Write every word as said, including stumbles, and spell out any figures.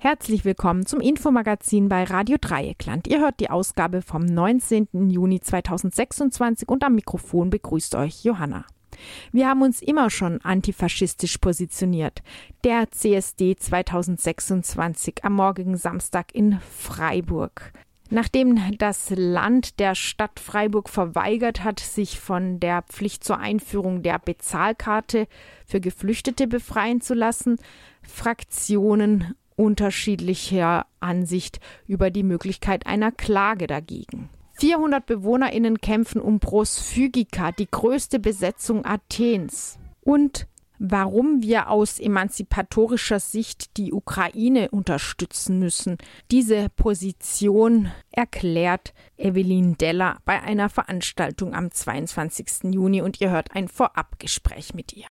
Herzlich willkommen zum Infomagazin bei Radio Dreieckland. Ihr hört die Ausgabe vom neunzehnten Juni zweitausendsechsundzwanzig und am Mikrofon begrüßt euch Johanna. Wir haben uns immer schon antifaschistisch positioniert. Der C S D zweitausendsechsundzwanzig am morgigen Samstag in Freiburg. Nachdem das Land der Stadt Freiburg verweigert hat, sich von der Pflicht zur Einführung der Bezahlkarte für Geflüchtete befreien zu lassen, Fraktionen unterschiedlicher Ansicht über die Möglichkeit einer Klage dagegen. vierhundert BewohnerInnen kämpfen um Prosphygika, die größte Besetzung Athens. Und warum wir aus emanzipatorischer Sicht die Ukraine unterstützen müssen. Diese Position erklärt Evelyn Deller bei einer Veranstaltung am zweiundzwanzigsten Juni und ihr hört ein Vorabgespräch mit ihr.